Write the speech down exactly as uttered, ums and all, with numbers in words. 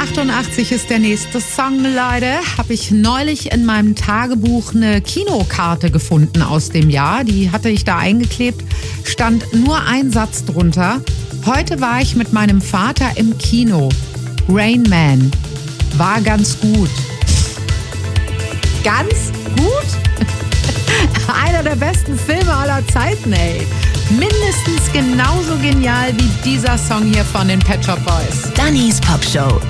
neunzehnhundertachtundachtzig ist der nächste Song, Leute. Habe ich neulich in meinem Tagebuch eine Kinokarte gefunden aus dem Jahr. Die hatte ich da eingeklebt, stand nur ein Satz drunter. Heute war ich mit meinem Vater im Kino. Rain Man. War ganz gut. Ganz gut? Einer der besten Filme aller Zeiten, ey. Mindestens genauso genial wie dieser Song hier von den Pet Shop Boys. Dannys Pop Show.